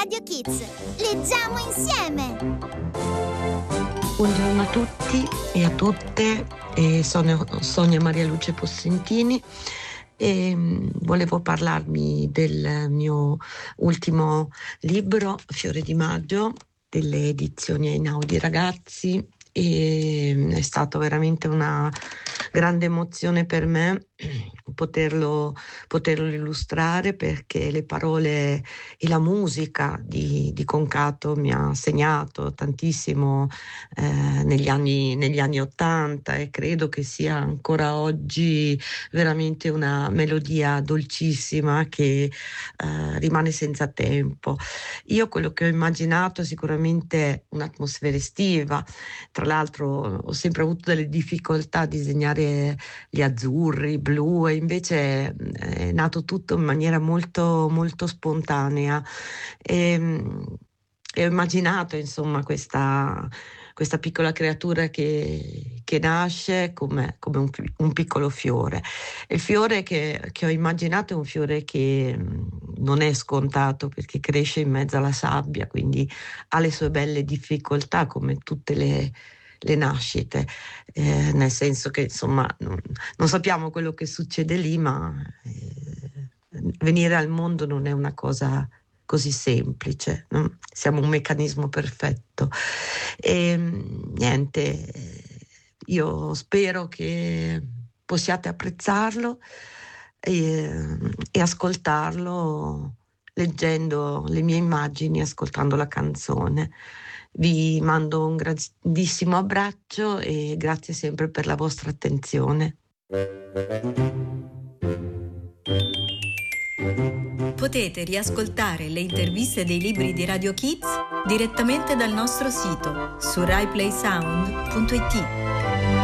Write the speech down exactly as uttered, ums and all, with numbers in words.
Radio Kids. Leggiamo insieme! Buongiorno a tutti e a tutte, eh, sono Sonia Maria Luce Possentini e mh, volevo parlarvi del mio ultimo libro, Fiore di Maggio, delle edizioni Einaudi Ragazzi, e mh, è stata veramente una grande emozione per me poterlo, poterlo illustrare, perché le parole e la musica di, di Concato mi ha segnato tantissimo eh, negli anni, negli anni ottanta, e credo che sia ancora oggi veramente una melodia dolcissima che eh, rimane senza tempo. Io quello che ho immaginato sicuramente è un'atmosfera estiva. Tra l'altro ho sempre avuto delle difficoltà a disegnare gli azzurri, i blu, e invece è nato tutto in maniera molto, molto spontanea. E, e ho immaginato, insomma, questa, questa piccola creatura che, che nasce come, come un, un piccolo fiore. Il fiore che, che ho immaginato è un fiore che non è scontato, perché cresce in mezzo alla sabbia, quindi ha le sue belle difficoltà, come tutte le le nascite, eh, nel senso che insomma non, non sappiamo quello che succede lì, ma eh, venire al mondo non è una cosa così semplice, no? Siamo un meccanismo perfetto. E niente, io spero che possiate apprezzarlo e, e ascoltarlo leggendo le mie immagini, ascoltando la canzone. Vi mando un grandissimo abbraccio e grazie sempre per la vostra attenzione. Potete riascoltare le interviste dei libri di Radio Kids direttamente dal nostro sito su rai play sound punto it.